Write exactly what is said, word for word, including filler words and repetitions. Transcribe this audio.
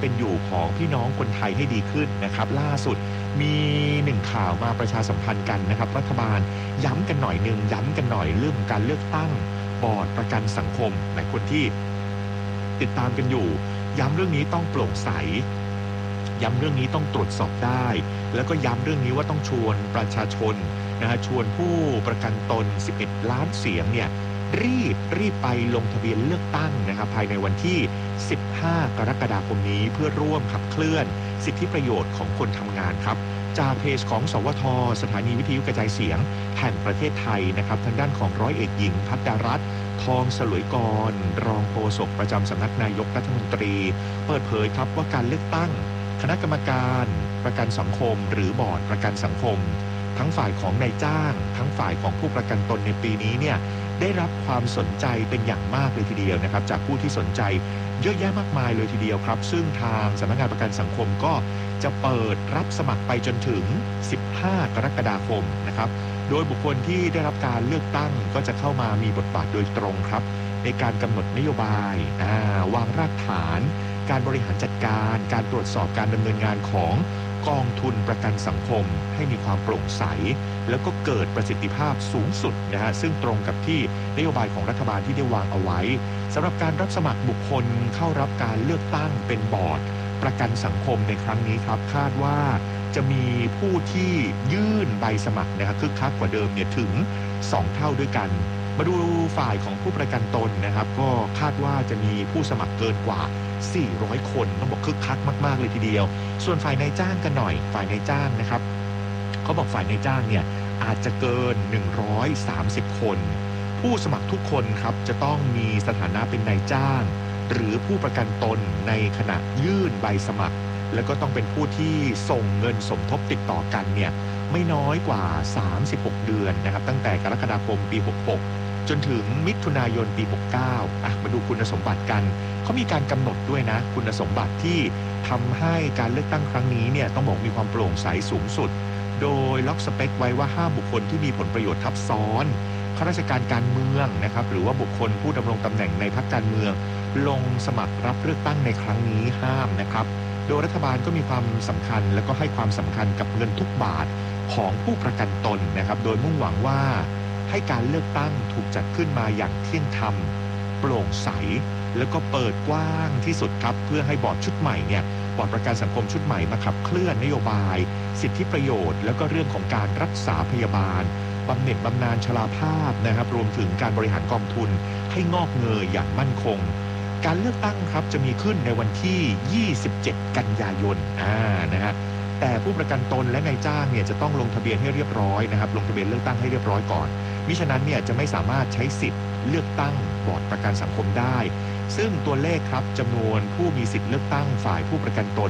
เป็นอยู่ของพี่น้องคนไทยให้ดีขึ้นนะครับล่าสุดมีหนึ่งข่าวมาประชาสัมพันธ์กันนะครับรัฐบาลย้ำกันหน่อยนึงย้ำกันหน่อยเรื่องการเลือกตั้งบอร์ดประกันสังคมหลายคนที่ติดตามกันอยู่ย้ำเรื่องนี้ต้องโปร่งใสย้ำเรื่องนี้ต้องตรวจสอบได้แล้วก็ย้ำเรื่องนี้ว่าต้องชวนประชาชนนะฮะชวนผู้ประกันตนสิบเอ็ดล้านเสียงเนี่ยรีบรีบไปลงทะเบียนเลือกตั้งนะครับภายในวันที่สิบห้ากรกฎาคมนี้เพื่อร่วมขับเคลื่อนสิทธิประโยชน์ของคนทำงานครับจากเพจของสวทสถานีวิทยุกระจายเสียงแห่งประเทศไทยนะครับทางด้านของร้อยเอกหญิงภัทรรัตน์ทองสลวยกรรองโฆษกประจำสำนักนายกรัฐมนตรีเปิดเผยครับว่าการเลือกตั้งคณะกรรมการประกันสังคมหรือบอร์ดประกันสังคมทั้งฝ่ายของนายจ้างทั้งฝ่ายของผู้ประกันตนในปีนี้เนี่ยได้รับความสนใจเป็นอย่างมากเลยทีเดียวนะครับจากผู้ที่สนใจเยอะแยะมากมายเลยทีเดียวครับซึ่งทางสำนักงานประกันสังคมก็จะเปิดรับสมัครไปจนถึงสิบห้ากรกฎาคมนะครับโดยบุคคลที่ได้รับการเลือกตั้งก็จะเข้ามามีบทบาทโดยตรงครับในการกำหนดนโยบายวางรากฐานการบริหารจัดการการตรวจสอบการดำเนินงานของกองทุนประกันสังคมให้มีความโปร่งใสแล้วก็เกิดประสิทธิภาพสูงสุดนะฮะซึ่งตรงกับที่นโยบายของรัฐบาลที่ได้วางเอาไว้สำหรับการรับสมัครบุคคลเข้ารับการเลือกตั้งเป็นบอร์ดประกันสังคมในครั้งนี้ครับคาดว่าจะมีผู้ที่ยื่นใบสมัครนะครับคึกคักกว่าเดิมเนี่ยถึงสองเท่าด้วยกันมาดูฝ่ายของผู้ประกันตนนะครับก็คาดว่าจะมีผู้สมัครเกินกว่าสี่ร้อยคนต้องบอกคึกคักมากๆเลยทีเดียวส่วนฝ่ายนายจ้างกันหน่อยฝ่ายนายจ้างนะครับเขาบอกฝ่ายนายจ้างเนี่ยอาจจะเกินหนึ่งร้อยสามสิบคนผู้สมัครทุกคนครับจะต้องมีสถานะเป็นนายจ้างหรือผู้ประกันตนในขณะยื่นใบสมัครแล้วก็ต้องเป็นผู้ที่ส่งเงินสมทบติดต่อกันเนี่ยไม่น้อยกว่าสามสิบหกเดือนนะครับตั้งแต่กรกฎาคมปีหกหกจนถึงมิถุนายนปีหกเก้าอ่ะมาดูคุณสมบัติกันเขามีการกำหนดด้วยนะคุณสมบัติที่ทำให้การเลือกตั้งครั้งนี้เนี่ยต้องบอกมีความโปร่งใสสูงสุดโดยล็อกสเปคไว้ว่าห้ามบุคคลที่มีผลประโยชน์ทับซ้อนข้าราชการการเมืองนะครับหรือว่าบุคคลผู้ดำรงตำแหน่งในพรรคการเมืองลงสมัครรับเลือกตั้งในครั้งนี้ห้ามนะครับโดยรัฐบาลก็มีความสำคัญและก็ให้ความสำคัญกับเงินทุกบาทของผู้ประกันตนนะครับโดยมุ่งหวังว่าให้การเลือกตั้งถูกจัดขึ้นมาอย่างเที่ยงธรรมโปร่งใสแล้วก็เปิดกว้างที่สุดครับเพื่อให้บอร์ดชุดใหม่เนี่ยบอร์ดประกันสังคมชุดใหม่มาขับเคลื่อนนโยบายสิทธิประโยชน์แล้วก็เรื่องของการรักษาพยาบาลบำเหน็จบำนาญชราภาพนะครับรวมถึงการบริหารกองทุนให้งอกเงยอย่างมั่นคงการเลือกตั้งครับจะมีขึ้นในวันที่ยี่สิบเจ็ดกันยายนอ่านะฮะแต่ผู้ประกันตนและนายจ้างเนี่ยจะต้องลงทะเบียนให้เรียบร้อยนะครับลงทะเบียนเลือกตั้งให้เรียบร้อยก่อนมิฉะนั้นเนี่ยจะไม่สามารถใช้สิทธิ์เลือกตั้งบอร์ดประกันสังคมได้ซึ่งตัวเลขครับจำนวนผู้มีสิทธิ์เลือกตั้งฝ่ายผู้ประกันตน